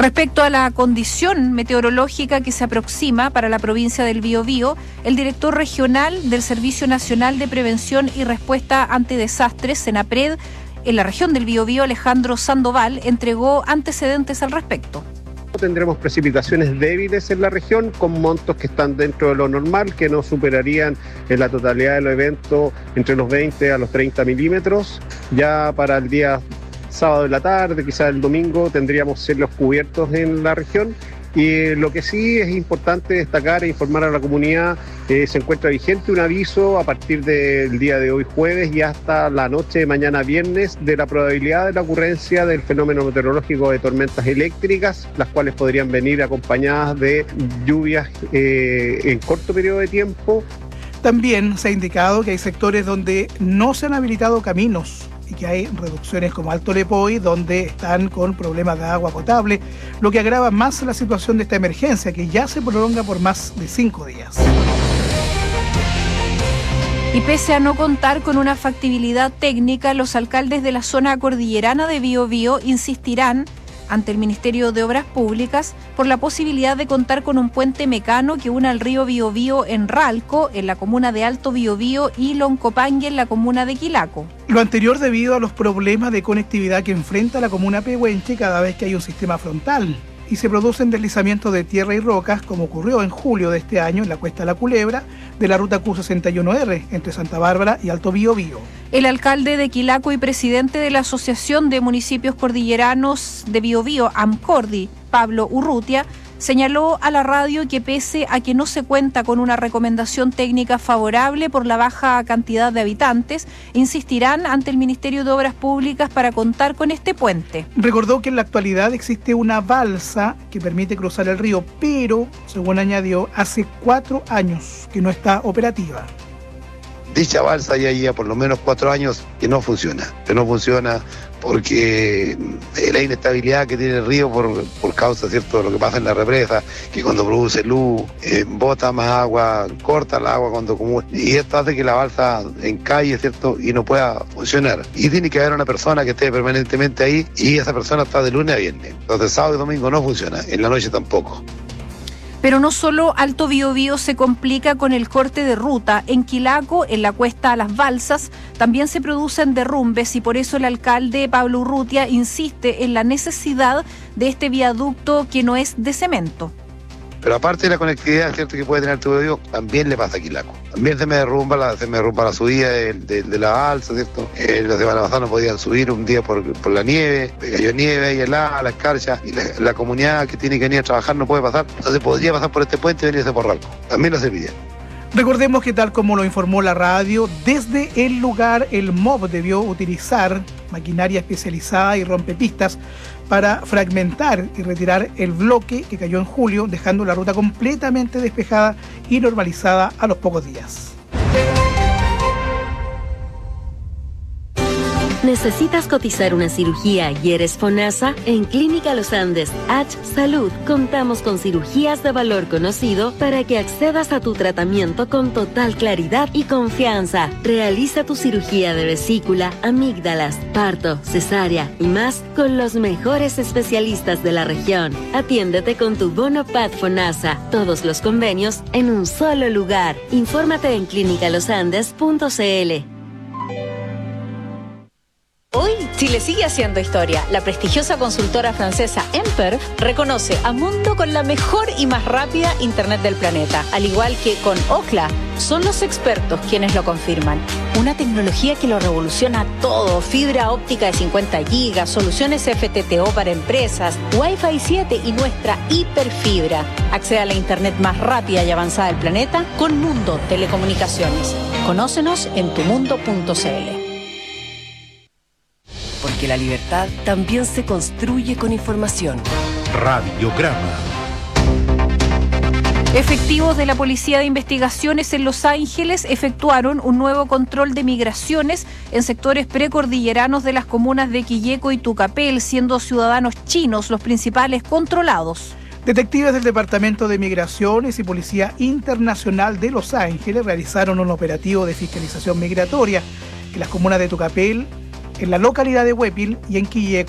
Respecto a la condición meteorológica que se aproxima para la provincia del Biobío, el director regional del Servicio Nacional de Prevención y Respuesta ante Desastres, SENAPRED, en la región del Biobío, Alejandro Sandoval, entregó antecedentes al respecto. Tendremos precipitaciones débiles en la región con montos que están dentro de lo normal, que no superarían en la totalidad del evento entre los 20 a los 30 milímetros. Ya para el día sábado de la tarde, quizás el domingo, tendríamos cielos cubiertos en la región. Y lo que sí es importante destacar e informar a la comunidad, se encuentra vigente un aviso a partir del día de hoy jueves y hasta la noche de mañana viernes de la probabilidad de la ocurrencia del fenómeno meteorológico de tormentas eléctricas, las cuales podrían venir acompañadas de lluvias en corto periodo de tiempo. También se ha indicado que hay sectores donde no se han habilitado caminos y que hay reducciones como Alto Lepoy, donde están con problemas de agua potable, lo que agrava más la situación de esta emergencia, que ya se prolonga por más de 5 días. Y pese a no contar con una factibilidad técnica, los alcaldes de la zona cordillerana de Biobío insistirán ante el Ministerio de Obras Públicas por la posibilidad de contar con un puente mecano que una el río Biobío en Ralco, en la comuna de Alto Biobío, y Loncopangue, en la comuna de Quilaco. Lo anterior debido a los problemas de conectividad que enfrenta la comuna pehuenche cada vez que hay un sistema frontal y se producen deslizamientos de tierra y rocas, como ocurrió en julio de este año en la Cuesta La Culebra de la ruta Q61R entre Santa Bárbara y Alto Biobío. El alcalde de Quilaco y presidente de la Asociación de Municipios Cordilleranos de Biobío, AMCORDI, Pablo Urrutia, señaló a la radio que pese a que no se cuenta con una recomendación técnica favorable por la baja cantidad de habitantes, insistirán ante el Ministerio de Obras Públicas para contar con este puente. Recordó que en la actualidad existe una balsa que permite cruzar el río, pero, según añadió, hace 4 años que no está operativa. Dicha balsa ya lleva por lo menos 4 años que no funciona porque la inestabilidad que tiene el río por causa, ¿cierto?, de lo que pasa en la represa, que cuando produce luz, bota más agua, corta la agua cuando acumula, y esto hace que la balsa encalle, ¿cierto?, y no pueda funcionar. Y tiene que haber una persona que esté permanentemente ahí, y esa persona está de lunes a viernes. Entonces sábado y domingo no funciona, en la noche tampoco. Pero no solo Alto Biobío se complica con el corte de ruta. En Quilaco, en la cuesta a Las Balsas, también se producen derrumbes y por eso el alcalde Pablo Urrutia insiste en la necesidad de este viaducto que no es de cemento. Pero aparte de la conectividad, ¿cierto?, que puede tener Alto Biobío, también le pasa a Quilaco. También se me derrumba la subida de la balsa, ¿cierto? La semana pasada no podían subir un día por la nieve, cayó nieve ahí helada, la escarcha, y la comunidad que tiene que venir a trabajar no puede pasar. Entonces podría pasar por este puente y venirse por Ralco. También lo serviría. Recordemos que, tal como lo informó la radio, desde el lugar el MOB debió utilizar maquinaria especializada y rompepistas para fragmentar y retirar el bloque que cayó en julio, dejando la ruta completamente despejada y normalizada a los pocos días. ¿Necesitas cotizar una cirugía y eres FONASA? En Clínica Los Andes, H Salud, contamos con cirugías de valor conocido para que accedas a tu tratamiento con total claridad y confianza. Realiza tu cirugía de vesícula, amígdalas, parto, cesárea y más con los mejores especialistas de la región. Atiéndete con tu bono PAD FONASA. Todos los convenios en un solo lugar. Infórmate en clinicalosandes.cl. Hoy, Chile sigue haciendo historia. La prestigiosa consultora francesa Emper reconoce a Mundo con la mejor y más rápida Internet del planeta. Al igual que con Ookla, son los expertos quienes lo confirman. Una tecnología que lo revoluciona todo. Fibra óptica de 50 gigas, soluciones FTTO para empresas, Wi-Fi 7 y nuestra hiperfibra. Accede a la Internet más rápida y avanzada del planeta con Mundo Telecomunicaciones. Conócenos en tumundo.cl. Porque la libertad también se construye con información. Radiograma. Efectivos de la Policía de Investigaciones en Los Ángeles efectuaron un nuevo control de migraciones en sectores precordilleranos de las comunas de Quilleco y Tucapel, siendo ciudadanos chinos los principales controlados. Detectives del Departamento de Migraciones y Policía Internacional de Los Ángeles realizaron un operativo de fiscalización migratoria en las comunas de Tucapel, en la localidad de Huépil y en Quilleco.